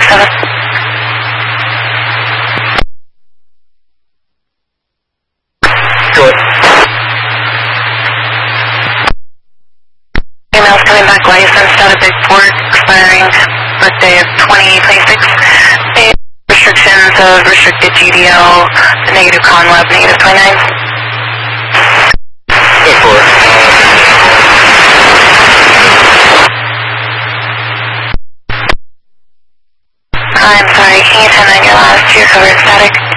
7. Good. Emails coming back, licensed out of Bigport, expiring birthday of 2026. Restrictions of restricted GDL, negative Conweb, negative 29. Bigport. I'm sorry, can you turn on your last? Your cover static?